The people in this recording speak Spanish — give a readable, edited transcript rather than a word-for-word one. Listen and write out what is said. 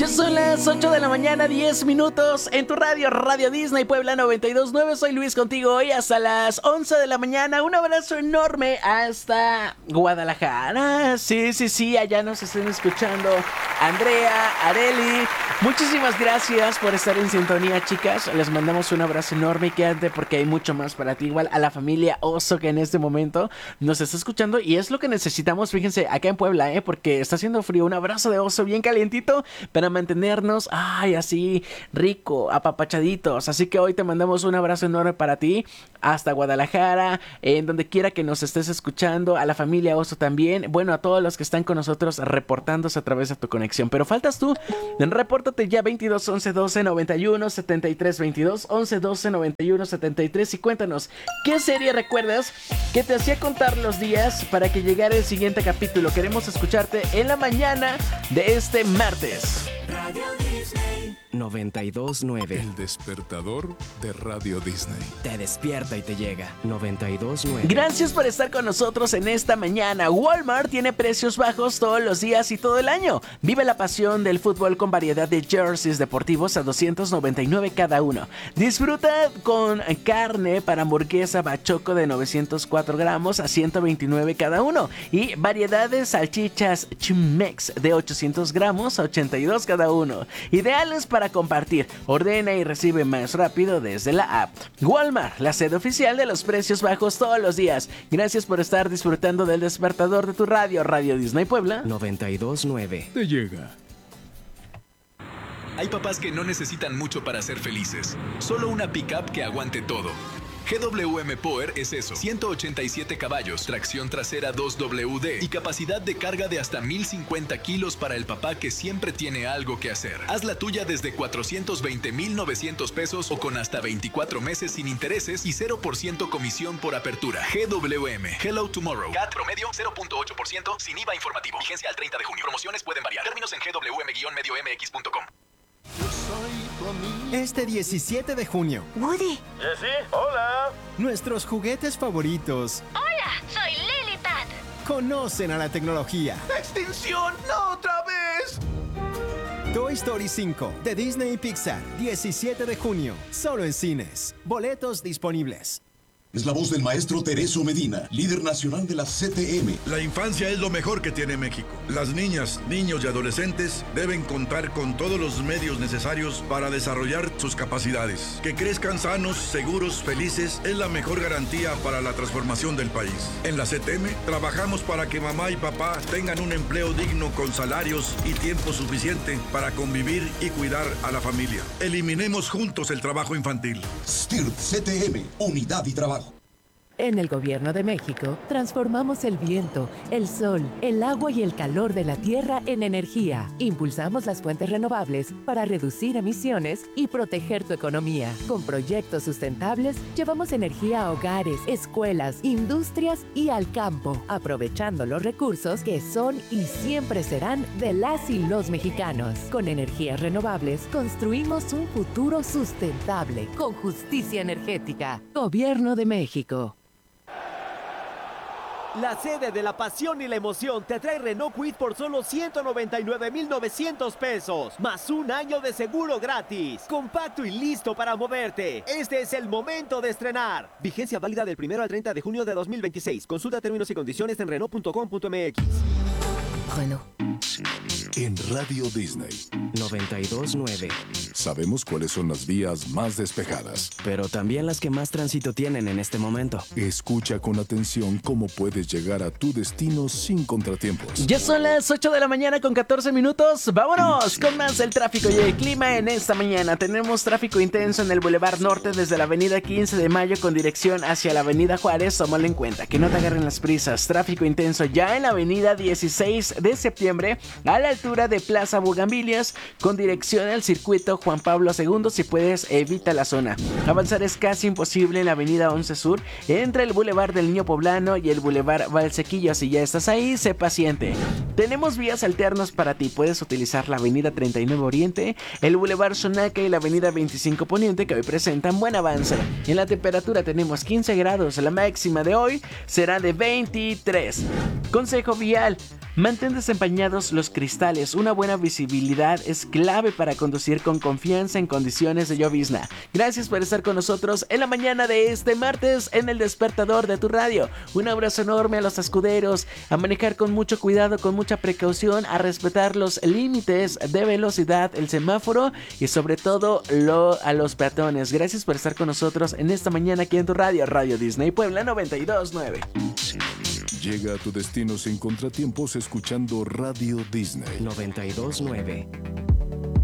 Ya son las 8 de la mañana, 10 minutos en tu radio, Radio Disney Puebla 92.9. Soy Luis contigo hoy hasta las 11 de la mañana. Un abrazo enorme hasta Guadalajara. Sí, allá nos estén escuchando Andrea, Areli. Muchísimas gracias por estar en sintonía, chicas. Les mandamos un abrazo enorme y quédate porque hay mucho más para ti. Igual a la familia Oso que en este momento nos está escuchando y es lo que necesitamos, fíjense, acá en Puebla, porque está haciendo frío. Un abrazo de oso bien calientito para mantenernos, así rico, apapachaditos. Así que hoy te mandamos un abrazo enorme para ti, hasta Guadalajara, en donde quiera que nos estés escuchando, a la familia Oso también, bueno, a todos los que están con nosotros reportándose a través de tu conexión. Pero faltas tú, repórtate ya 22 11 12 91 73 22 11 12 91 73 y cuéntanos, ¿qué serie recuerdas que te hacía contar los días para que llegara el siguiente capítulo? Queremos escucharte en la mañana de este martes. Radio Disney 92.9. El despertador de Radio Disney. Te despierta y te llega. 92.9. Gracias por estar con nosotros en esta mañana. Walmart tiene precios bajos todos los días y todo el año. Vive la pasión del fútbol con variedad de jerseys deportivos a $299 cada uno. Disfruta con carne para hamburguesa bachoco de 904 gramos a $129 cada uno. Y variedad de salchichas Chimex de 800 gramos a $82 cada uno. Ideales para compartir. Ordena y recibe más rápido desde la app. Walmart, la sede oficial de los precios bajos todos los días. Gracias por estar disfrutando del despertador de tu radio, Radio Disney Puebla 92.9. Te llega. Hay papás que no necesitan mucho para ser felices. Solo una pickup que aguante todo. GWM Power es eso. 187 caballos, tracción trasera 2WD y capacidad de carga de hasta 1050 kilos para el papá que siempre tiene algo que hacer. Haz la tuya desde 420,900 pesos o con hasta 24 meses sin intereses y 0% comisión por apertura. GWM. Hello Tomorrow. CAT promedio 0.8% sin IVA informativo. Vigencia al 30 de junio. Promociones pueden variar. Términos en gwm-mx.com. Este 17 de junio. Woody. Jessie, hola. Nuestros juguetes favoritos. Hola, soy Lily Pad. Conocen a la tecnología. ¡Extinción! ¡No otra vez! Toy Story 5 de Disney y Pixar. 17 de junio. Solo en cines. Boletos disponibles. Es la voz del maestro Tereso Medina, líder nacional de la CTM. La infancia es lo mejor que tiene México. Las niñas, niños y adolescentes deben contar con todos los medios necesarios para desarrollar sus capacidades. Que crezcan sanos, seguros, felices es la mejor garantía para la transformación del país. En la CTM trabajamos para que mamá y papá tengan un empleo digno con salarios y tiempo suficiente para convivir y cuidar a la familia. Eliminemos juntos el trabajo infantil. STIRT CTM, unidad y trabajo. En el Gobierno de México, transformamos el viento, el sol, el agua y el calor de la tierra en energía. Impulsamos las fuentes renovables para reducir emisiones y proteger tu economía. Con proyectos sustentables, llevamos energía a hogares, escuelas, industrias y al campo, aprovechando los recursos que son y siempre serán de las y los mexicanos. Con energías renovables, construimos un futuro sustentable, con justicia energética. Gobierno de México. La sede de la pasión y la emoción te trae Renault Kwid por solo 199,900 pesos, más un año de seguro gratis. Compacto y listo para moverte. Este es el momento de estrenar. Vigencia válida del 1 al 30 de junio de 2026. Consulta términos y condiciones en Renault.com.mx. Renault. En Radio Disney 92.9. sabemos cuáles son las vías más despejadas, pero también las que más tránsito tienen en este momento. Escucha con atención cómo puedes llegar a tu destino sin contratiempos. Ya son las 8 de la mañana con 14 minutos. Vámonos con más del tráfico y el clima en esta mañana. Tenemos tráfico intenso en el Boulevard Norte desde la avenida 15 de Mayo con dirección hacia la avenida Juárez. Tómalo en cuenta, que no te agarren las prisas. Tráfico intenso ya en la avenida 16 de septiembre a la altura de Plaza Bugambilias con dirección al circuito Juan Pablo II. Si puedes, evita la zona. Avanzar es casi imposible en la avenida 11 Sur entre el Boulevard del Niño Poblano y el Boulevard Valsequillo. Si ya estás ahí, sé paciente. Tenemos vías alternas para ti. Puedes utilizar la avenida 39 Oriente, el Boulevard Xonaca y la avenida 25 Poniente, que hoy presentan buen avance. En la temperatura tenemos 15 grados. La máxima de hoy será de 23. Consejo vial: Mantén desempañados los cristales. Una buena visibilidad es clave para conducir con confianza en condiciones de llovizna. Gracias por estar con nosotros en la mañana de este martes en el despertador de tu radio. Un abrazo enorme a los escuderos, a manejar con mucho cuidado, con mucha precaución, a respetar los límites de velocidad, el semáforo y sobre todo a los peatones. Gracias por estar con nosotros en esta mañana aquí en tu radio, Radio Disney Puebla 92.9. Llega a tu destino sin contratiempos escuchando Radio Disney 92.9.